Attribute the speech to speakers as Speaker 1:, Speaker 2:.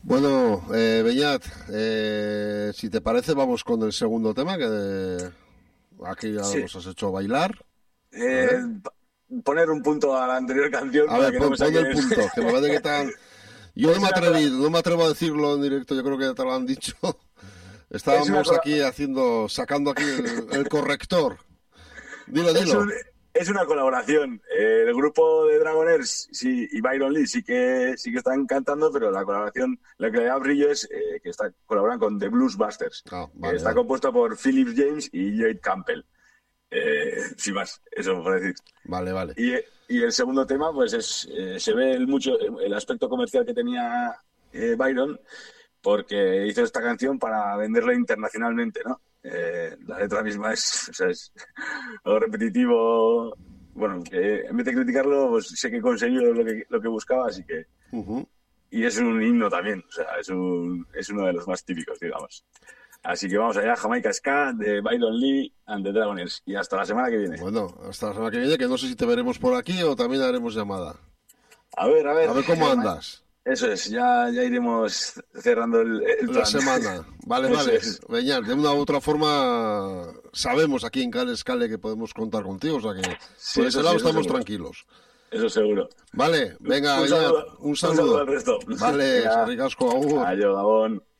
Speaker 1: Bueno, Beñat, si te parece, vamos con el segundo tema, aquí ya
Speaker 2: Sí,
Speaker 1: nos has hecho bailar. A
Speaker 2: eh,
Speaker 1: ver,
Speaker 2: poner un punto a la anterior canción
Speaker 1: a
Speaker 2: para
Speaker 1: ver,
Speaker 2: que no me
Speaker 1: pon el
Speaker 2: saquen.
Speaker 1: punto, que me parece que tan... Yo no
Speaker 2: Es
Speaker 1: me
Speaker 2: una, cola-
Speaker 1: atreví, no me atrevo a decirlo en directo, yo creo que ya te lo han dicho.
Speaker 2: es una,
Speaker 1: Estábamos
Speaker 2: cola-
Speaker 1: aquí sacando aquí el corrector. Dilo,
Speaker 2: es
Speaker 1: dilo.
Speaker 2: un- es una colaboración. El grupo de Dragoners sí, y Byron Lee sí que están cantando, pero la colaboración, lo que le da brillo es que colaboran con The Blues Busters,
Speaker 1: Ah,
Speaker 2: que
Speaker 1: vale,
Speaker 2: está
Speaker 1: vale,
Speaker 2: compuesto por Philip James y Lloyd Campbell. Sin más, eso por decir.
Speaker 1: vale, vale.
Speaker 2: Y, y el segundo tema, pues se ve el aspecto comercial que tenía Byron, porque hizo esta canción para venderla internacionalmente, ¿no? La letra misma o sea, es algo repetitivo. Bueno, que en vez de criticarlo, pues sé que consiguió lo que buscaba, así que...
Speaker 1: Ujú.
Speaker 2: Y es un himno también, o sea, es uno de los más típicos, digamos. Así que vamos allá, Jamaica Ska, de Byron Lee and the Dragoners. Y hasta la semana que viene.
Speaker 1: Bueno, hasta la semana que viene, que no sé si te veremos por aquí o también haremos llamada.
Speaker 2: A ver, a ver.
Speaker 1: A ver cómo andas.
Speaker 2: Eso es, ya iremos cerrando el
Speaker 1: La
Speaker 2: plan.
Speaker 1: semana. Vale,
Speaker 2: Eso
Speaker 1: vale.
Speaker 2: es,
Speaker 1: Beñat, de una u otra forma sabemos aquí en Cales Cale que podemos contar contigo, o sea que
Speaker 2: sí,
Speaker 1: por ese
Speaker 2: sí,
Speaker 1: lado
Speaker 2: eso
Speaker 1: estamos
Speaker 2: seguro.
Speaker 1: tranquilos.
Speaker 2: Eso seguro.
Speaker 1: Vale, venga,
Speaker 2: Un
Speaker 1: Beñat,
Speaker 2: saludo,
Speaker 1: un
Speaker 2: un saludo al
Speaker 1: saludo.
Speaker 2: resto.
Speaker 1: Vale,
Speaker 2: Venga,
Speaker 1: eskerrik asko, agur.
Speaker 2: adiós, Gabón.